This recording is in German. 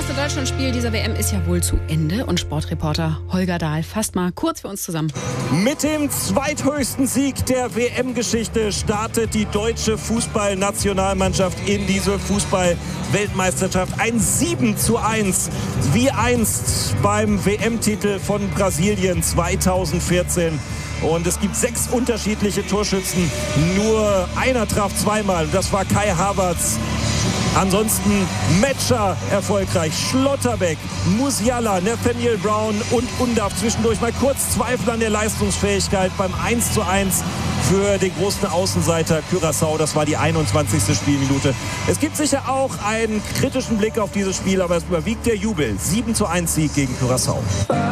erste Deutschlandspiel dieser WM ist ja wohl zu Ende und Sportreporter Holger Dahl fasst mal kurz für uns zusammen. Mit dem zweithöchsten Sieg der WM-Geschichte startet die deutsche Fußballnationalmannschaft in diese Fußball-Weltmeisterschaft. Ein 7:1, wie einst beim WM-Titel von Brasilien 2014. Und es gibt 6 unterschiedliche Torschützen. Nur einer traf zweimal. Das war Kai Havertz. Ansonsten Metscher erfolgreich, Schlotterbeck, Musiala, Nathaniel Brown und Undav. Zwischendurch mal kurz Zweifel an der Leistungsfähigkeit beim 1:1 für den großen Außenseiter Curaçao. Das war die 21. Spielminute. Es gibt sicher auch einen kritischen Blick auf dieses Spiel, aber es überwiegt der Jubel. 7:1 Sieg gegen Curaçao.